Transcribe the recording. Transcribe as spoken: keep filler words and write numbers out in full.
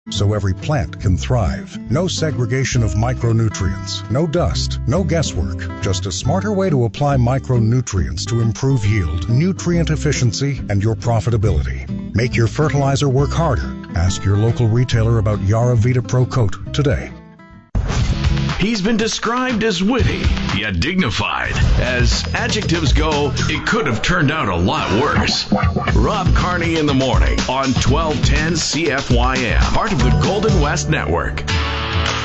so every plant can thrive. No segregation of micronutrients, no dust, no guesswork. Just a smarter way to apply micronutrients to improve yield, nutrient efficiency, and your profitability. Make your fertilizer work harder. Ask your local retailer about Yaravita Pro Coat today. He's been described as witty, yet dignified. As adjectives go, it could have turned out a lot worse. Rob Carney in the morning on twelve ten C F Y M, part of the Golden West Network.